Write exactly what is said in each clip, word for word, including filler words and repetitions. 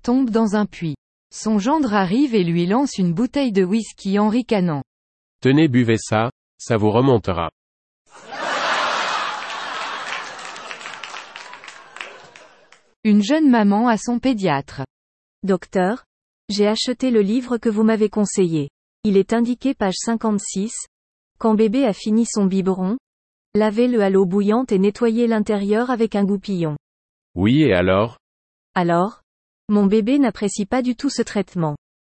tombe dans un puits. Son gendre arrive et lui lance une bouteille de whisky en ricanant. Tenez, buvez ça, ça vous remontera. Une jeune maman à son pédiatre. Docteur, j'ai acheté le livre que vous m'avez conseillé. Il est indiqué page cinquante-six. Quand bébé a fini son biberon, lavez-le à l'eau bouillante et nettoyez l'intérieur avec un goupillon. Oui, et alors? Alors? Mon bébé n'apprécie pas du tout ce traitement.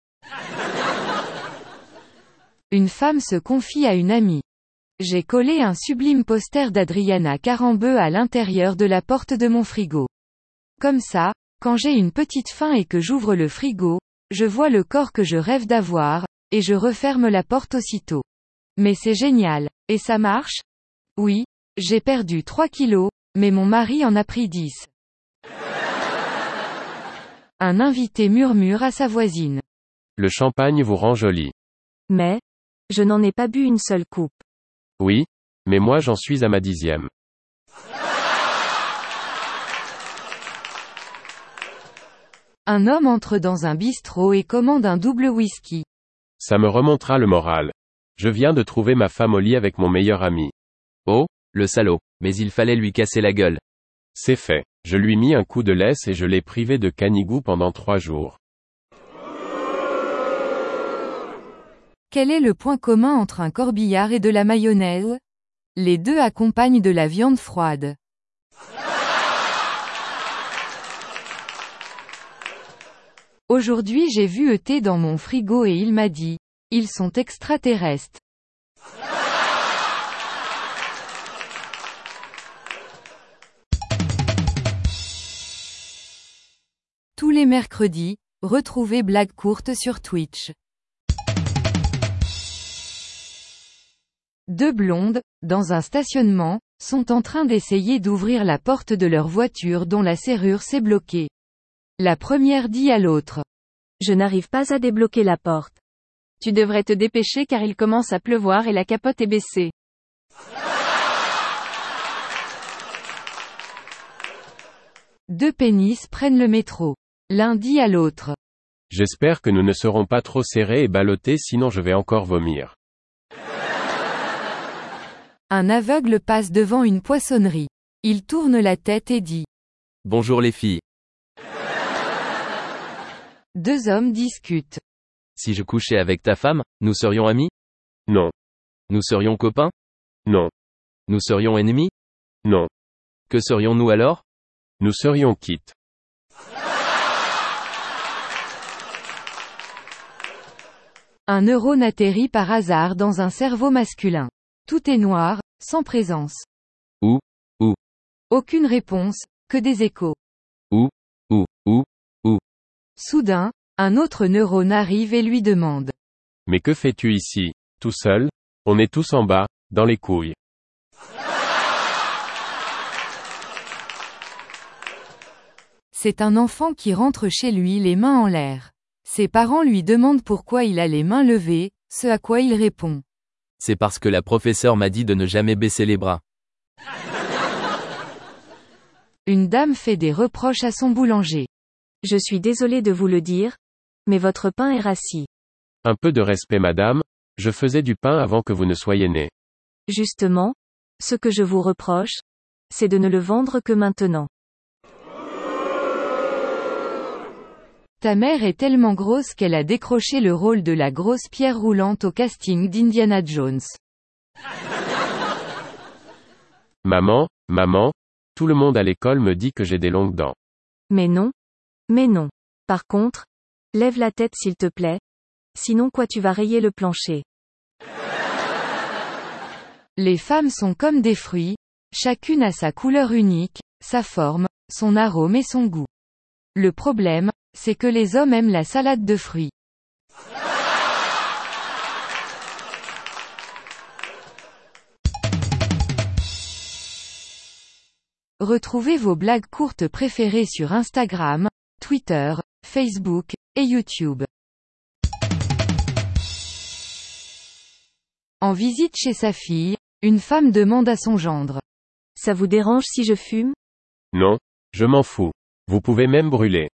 Une femme se confie à une amie. J'ai collé un sublime poster d'Adriana Carambeu à l'intérieur de la porte de mon frigo. Comme ça, quand j'ai une petite faim et que j'ouvre le frigo, je vois le corps que je rêve d'avoir, et je referme la porte aussitôt. Mais c'est génial. Et ça marche? Oui, j'ai perdu trois kilos, mais mon mari en a pris dix. Un invité murmure à sa voisine. Le champagne vous rend jolie. Mais, je n'en ai pas bu une seule coupe. Oui, mais moi j'en suis à ma dixième. Un homme entre dans un bistrot et commande un double whisky. Ça me remontera le moral. Je viens de trouver ma femme au lit avec mon meilleur ami. Oh, le salaud, mais il fallait lui casser la gueule. C'est fait. Je lui mis un coup de laisse et je l'ai privé de canigou pendant trois jours. Quel est le point commun entre un corbillard et de la mayonnaise? Les deux accompagnent de la viande froide. Aujourd'hui j'ai vu E T dans mon frigo et il m'a dit, ils sont extraterrestres. Tous les mercredis, retrouvez Blague courte sur Twitch. Deux blondes, dans un stationnement, sont en train d'essayer d'ouvrir la porte de leur voiture dont la serrure s'est bloquée. La première dit à l'autre. Je n'arrive pas à débloquer la porte. Tu devrais te dépêcher car il commence à pleuvoir et la capote est baissée. Deux pénis prennent le métro. L'un dit à l'autre. J'espère que nous ne serons pas trop serrés et ballottés sinon je vais encore vomir. Un aveugle passe devant une poissonnerie. Il tourne la tête et dit. Bonjour les filles. Deux hommes discutent. Si je couchais avec ta femme, nous serions amis? Non. Nous serions copains? Non. Nous serions ennemis? Non. Que serions-nous alors? Nous serions quittes. Un neurone atterrit par hasard dans un cerveau masculin. Tout est noir, sans présence. Où? Où? Aucune réponse, que des échos. Où? Où? Où? Où? Soudain, un autre neurone arrive et lui demande. Mais que fais-tu ici, tout seul? On est tous en bas, dans les couilles. C'est un enfant qui rentre chez lui les mains en l'air. Ses parents lui demandent pourquoi il a les mains levées, ce à quoi il répond. C'est parce que la professeure m'a dit de ne jamais baisser les bras. Une dame fait des reproches à son boulanger. Je suis désolé de vous le dire, mais votre pain est rassis. Un peu de respect madame, je faisais du pain avant que vous ne soyez née. Justement, ce que je vous reproche, c'est de ne le vendre que maintenant. Ta mère est tellement grosse qu'elle a décroché le rôle de la grosse pierre roulante au casting d'Indiana Jones. Maman, maman, tout le monde à l'école me dit que j'ai des longues dents. Mais non. Mais non. Par contre, lève la tête s'il te plaît. Sinon quoi tu vas rayer le plancher. Les femmes sont comme des fruits, chacune a sa couleur unique, sa forme, son arôme et son goût. Le problème, c'est que les hommes aiment la salade de fruits. Retrouvez vos blagues courtes préférées sur Instagram, Twitter, Facebook, et YouTube. En visite chez sa fille, une femme demande à son gendre. Ça vous dérange si je fume? Non, je m'en fous. Vous pouvez même brûler.